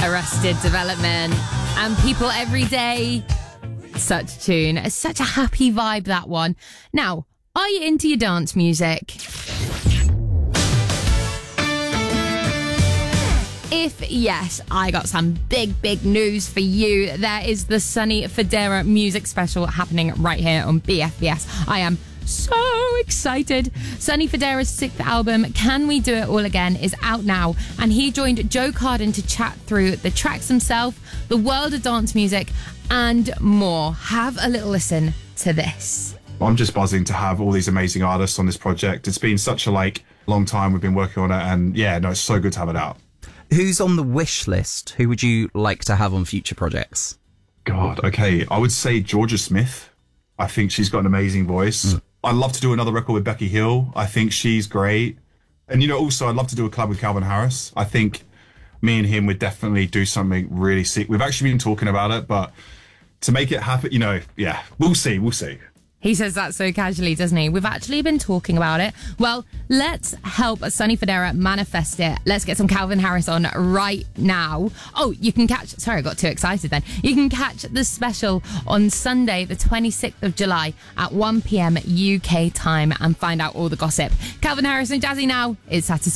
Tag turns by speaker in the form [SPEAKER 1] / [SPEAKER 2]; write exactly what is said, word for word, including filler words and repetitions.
[SPEAKER 1] Arrested Development and People Every Day. Such tune. It's such a happy vibe, that one. Now, are you into your dance music? If yes, I got some big, big news for you. There is the Sonny Fodera music special happening right here on B F B S. I am so excited. Sonny Fodera's sixth album, Can We Do It All Again, is out now, and he joined Joe Carden to chat through the tracks himself, the world of dance music, and more. Have a little listen to this.
[SPEAKER 2] I'm just buzzing to have all these amazing artists on this project. It's been such a like long time we've been working on it, and yeah, no, it's so good to have it out.
[SPEAKER 3] Who's on the wish list? Who would you like to have on future projects?
[SPEAKER 2] God, okay, I would say Georgia Smith. I think she's got an amazing voice. Mm. I'd love to do another record with Becky Hill. I think she's great. And, you know, also I'd love to do a collab with Calvin Harris. I think me and him would definitely do something really sick. We've actually been talking about it, but to make it happen, you know, yeah, we'll see, we'll see.
[SPEAKER 1] He says that so casually, doesn't he? We've actually been talking about it. Well, let's help Sonny Fodera manifest it. Let's get some Calvin Harris on right now. Oh, you can catch... Sorry, I got too excited then. You can catch the special on Sunday, the twenty-sixth of July at one p.m. U K time and find out all the gossip. Calvin Harris and Jazzy now. It's Satisfied.